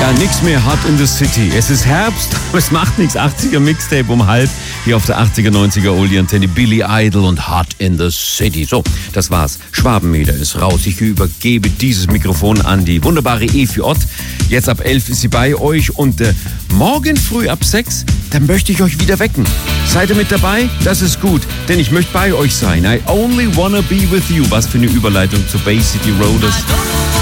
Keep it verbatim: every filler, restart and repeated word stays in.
Ja, nix mehr Hot in the City. Es ist Herbst, aber es macht nichts. achtziger Mixtape um halb. Hier auf der achtziger, neunziger Oldie-Antenne. Billy Idol und Hot in the City. So, das war's. Schwabenmeter ist raus. Ich übergebe dieses Mikrofon an die wunderbare Evi Ott. Jetzt ab elf ist sie bei euch und äh, morgen früh ab sechs, dann möchte ich euch wieder wecken. Seid ihr mit dabei? Das ist gut, denn ich möchte bei euch sein. I only wanna be with you. Was für eine Überleitung zu Bay City Roaders.